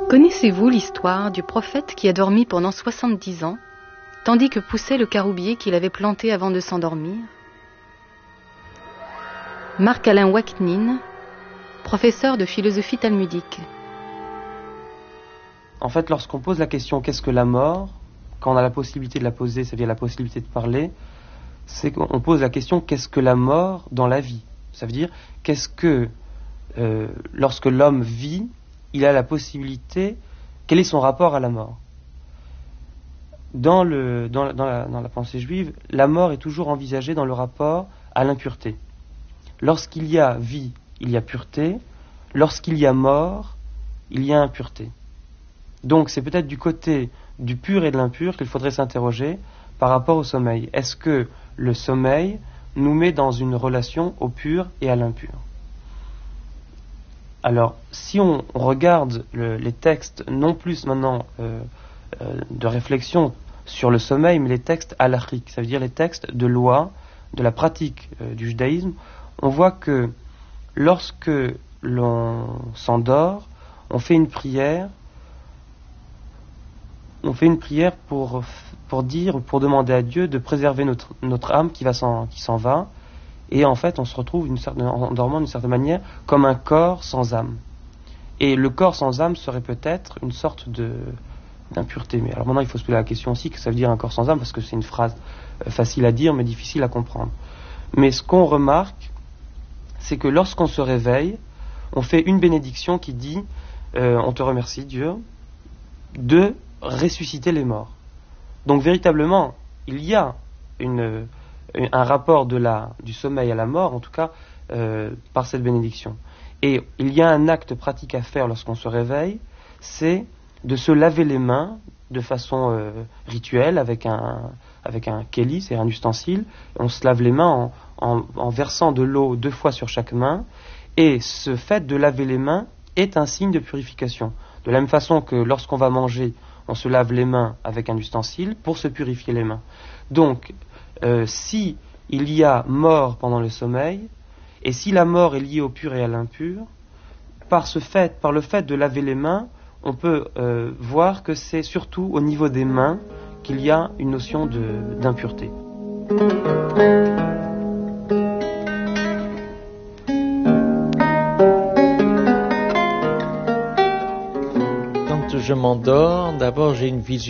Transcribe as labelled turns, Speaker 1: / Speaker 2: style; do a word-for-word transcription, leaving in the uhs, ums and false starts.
Speaker 1: Connaissez-vous l'histoire du prophète qui a dormi pendant soixante-dix ans, tandis que poussait le caroubier qu'il avait planté avant de s'endormir? Marc-Alain Ouaknine, professeur de philosophie talmudique.
Speaker 2: En fait, lorsqu'on pose la question « qu'est-ce que la mort ?», quand on a la possibilité de la poser, c'est-à-dire la possibilité de parler, c'est qu'on pose la question « qu'est-ce que la mort dans la vie ?» Ça veut dire « qu'est-ce que, euh, lorsque l'homme vit, il a la possibilité, quel est son rapport à la mort ?» Dans, le, dans, la, dans, la, dans la pensée juive, la mort est toujours envisagée dans le rapport à l'impureté. Lorsqu'il y a vie, il y a pureté. Lorsqu'il y a mort, il y a impureté. Donc c'est peut-être du côté du pur et de l'impur qu'il faudrait s'interroger par rapport au sommeil. Est-ce que le sommeil nous met dans une relation au pur et à l'impur? Alors, si on regarde le, les textes, non plus maintenant euh, euh, de réflexion sur le sommeil, mais les textes halachiques, ça veut dire les textes de loi, de la pratique euh, du judaïsme, on voit que lorsque l'on s'endort, on fait une prière, on fait une prière pour, pour dire, pour demander à Dieu de préserver notre, notre âme qui, va s'en, qui s'en va, et en fait on se retrouve une certaine, en dormant d'une certaine manière comme un corps sans âme. Et le corps sans âme serait peut-être une sorte de, d'impureté. Mais alors maintenant il faut se poser la question aussi, que ça veut dire un corps sans âme, parce que c'est une phrase facile à dire mais difficile à comprendre. Mais ce qu'on remarque, c'est que lorsqu'on se réveille, on fait une bénédiction qui dit euh, on te remercie Dieu de ressusciter les morts. Donc véritablement, il y a une, un rapport de la, du sommeil à la mort, en tout cas euh, par cette bénédiction. Et il y a un acte pratique à faire lorsqu'on se réveille, c'est de se laver les mains de façon euh, rituelle avec un, avec un kéli, c'est un ustensile. On se lave les mains en, en, en versant de l'eau deux fois sur chaque main, et ce fait de laver les mains est un signe de purification. De la même façon que lorsqu'on va manger, on se lave les mains avec un ustensile pour se purifier les mains. Donc, euh, si il y a mort pendant le sommeil, et si la mort est liée au pur et à l'impur, par ce fait, par le fait de laver les mains, on peut euh, voir que c'est surtout au niveau des mains qu'il y a une notion de, d'impureté.
Speaker 3: Quand je m'endors, d'abord j'ai une vision.